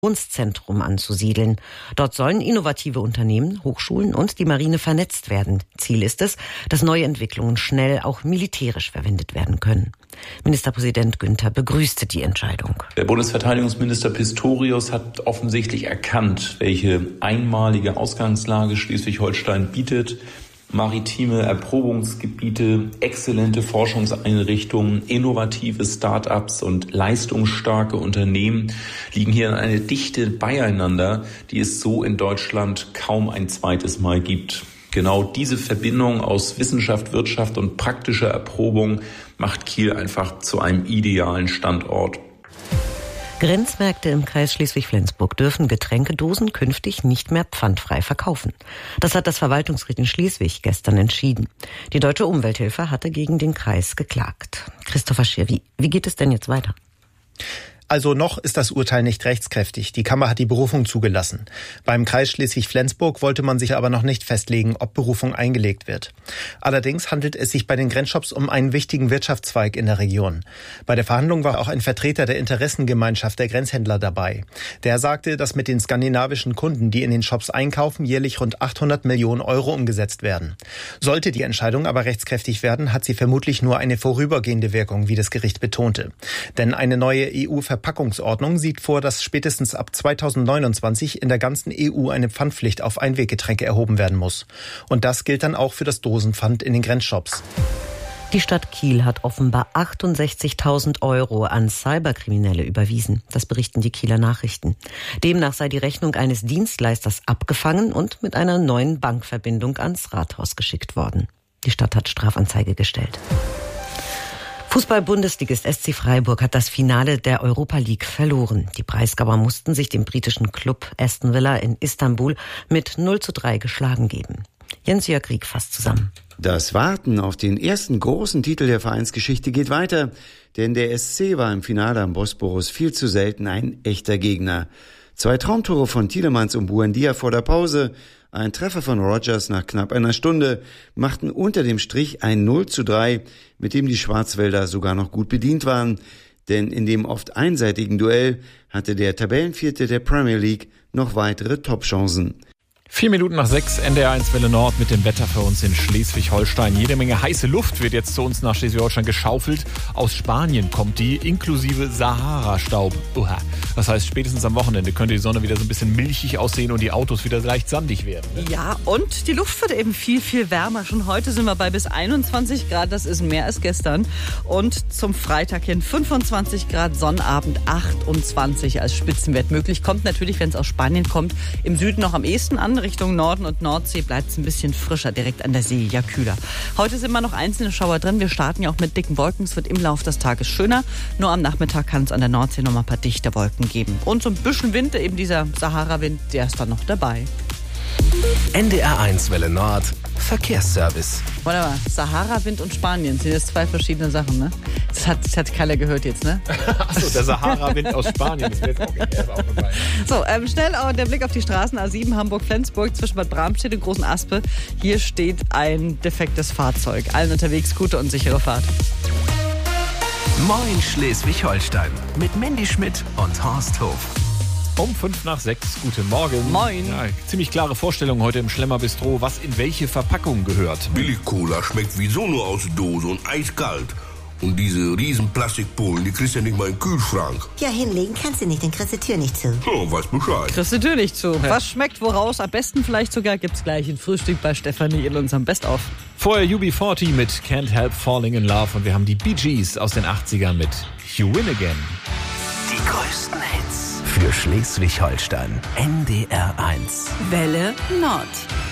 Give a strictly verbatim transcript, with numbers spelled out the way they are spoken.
Innovationszentrum anzusiedeln. Dort sollen innovative Unternehmen, Hochschulen und die Marine vernetzt werden. Ziel ist es, dass neue Entwicklungen schnell auch militärisch verwendet werden können. Ministerpräsident Günther begrüßte die Entscheidung. Der Bundesverteidigungsminister Pistorius hat offensichtlich erkannt, welche einmalige Ausgangslage Schleswig-Holstein bietet. Maritime Erprobungsgebiete, exzellente Forschungseinrichtungen, innovative Start-ups und leistungsstarke Unternehmen liegen hier in einer Dichte beieinander, die es so in Deutschland kaum ein zweites Mal gibt. Genau diese Verbindung aus Wissenschaft, Wirtschaft und praktischer Erprobung macht Kiel einfach zu einem idealen Standort. Grenzmärkte im Kreis Schleswig-Flensburg dürfen Getränkedosen künftig nicht mehr pfandfrei verkaufen. Das hat das Verwaltungsgericht in Schleswig gestern entschieden. Die Deutsche Umwelthilfe hatte gegen den Kreis geklagt. Christopher Schier, wie, wie geht es denn jetzt weiter? Also noch ist das Urteil nicht rechtskräftig. Die Kammer hat die Berufung zugelassen. Beim Kreis Schleswig-Flensburg wollte man sich aber noch nicht festlegen, ob Berufung eingelegt wird. Allerdings handelt es sich bei den Grenzshops um einen wichtigen Wirtschaftszweig in der Region. Bei der Verhandlung war auch ein Vertreter der Interessengemeinschaft der Grenzhändler dabei. Der sagte, dass mit den skandinavischen Kunden, die in den Shops einkaufen, jährlich rund achthundert Millionen Euro umgesetzt werden. Sollte die Entscheidung aber rechtskräftig werden, hat sie vermutlich nur eine vorübergehende Wirkung, wie das Gericht betonte. Denn eine neue E U-Verpackungsordnung Verpackungsordnung sieht vor, dass spätestens ab zweitausendneunundzwanzig in der ganzen E U eine Pfandpflicht auf Einweggetränke erhoben werden muss. Und das gilt dann auch für das Dosenpfand in den Grenzshops. Die Stadt Kiel hat offenbar achtundsechzigtausend Euro an Cyberkriminelle überwiesen. Das berichten die Kieler Nachrichten. Demnach sei die Rechnung eines Dienstleisters abgefangen und mit einer neuen Bankverbindung ans Rathaus geschickt worden. Die Stadt hat Strafanzeige gestellt. Fußball-Bundesligist S C Freiburg hat das Finale der Europa League verloren. Die Breisgauer mussten sich dem britischen Club Aston Villa in Istanbul mit null zu drei geschlagen geben. Jens-Jörg Rieck fasst zusammen. Das Warten auf den ersten großen Titel der Vereinsgeschichte geht weiter, denn der S C war im Finale am Bosporus viel zu selten ein echter Gegner. Zwei Traumtore von Tielemans und Buendia vor der Pause, ein Treffer von Rogers nach knapp einer Stunde machten unter dem Strich ein null zu drei, mit dem die Schwarzwälder sogar noch gut bedient waren. Denn in dem oft einseitigen Duell hatte der Tabellenvierte der Premier League noch weitere Topchancen. Vier Minuten nach sechs, N D R eins Welle Nord mit dem Wetter für uns in Schleswig-Holstein. Jede Menge heiße Luft wird jetzt zu uns nach Schleswig-Holstein geschaufelt. Aus Spanien kommt die, inklusive Sahara-Staub. Oha. Das heißt, spätestens am Wochenende könnte die Sonne wieder so ein bisschen milchig aussehen und die Autos wieder leicht sandig werden. Ne? Ja, und die Luft wird eben viel, viel wärmer. Schon heute sind wir bei bis einundzwanzig Grad, das ist mehr als gestern. Und zum Freitag hin fünfundzwanzig Grad, Sonnabend achtundzwanzig als Spitzenwert möglich. Kommt natürlich, wenn es aus Spanien kommt, im Süden noch am ehesten an. Richtung Norden und Nordsee bleibt es ein bisschen frischer, direkt an der See, ja kühler. Heute sind immer noch einzelne Schauer drin. Wir starten ja auch mit dicken Wolken. Es wird im Laufe des Tages schöner. Nur am Nachmittag kann es an der Nordsee noch mal ein paar dichte Wolken geben. Und so ein bisschen Wind, eben dieser Sahara-Wind, der ist dann noch dabei. N D R eins Welle Nord, Verkehrsservice. Warte mal, Sahara-Wind und Spanien sind jetzt zwei verschiedene Sachen, ne? Das hat, das hat keiner gehört jetzt, ne? Achso, der Sahara-Wind aus Spanien, das wäre jetzt auch, wär auch dabei. So, ähm, schnell auch der Blick auf die Straßen A sieben Hamburg-Flensburg zwischen Bad Bramstedt und Großen Aspe. Hier steht ein defektes Fahrzeug. Allen unterwegs gute und sichere Fahrt. Moin Schleswig-Holstein mit Mandy Schmidt und Horst Hof. Um fünf nach sechs, guten Morgen. Moin. Ja, ziemlich klare Vorstellung heute im Schlemmer Bistro, was in welche Verpackung gehört. Billig-Cola schmeckt wie nur aus Dose und eiskalt. Und diese riesen Plastikpullen, die kriegst du ja nicht mal im Kühlschrank. Ja, hinlegen kannst du nicht, dann kriegst du die Tür nicht zu. Oh, weiß Bescheid. Kriegst du die Tür nicht zu. Was schmeckt woraus? Am besten vielleicht sogar gibt's gleich ein Frühstück bei Stefanie in unserem Best-of. Vorher U B vierzig mit Can't Help Falling in Love und wir haben die Bee Gees aus den achtzigern mit You Win Again. Die größten Hits für Schleswig-Holstein. N D R eins. Welle Nord.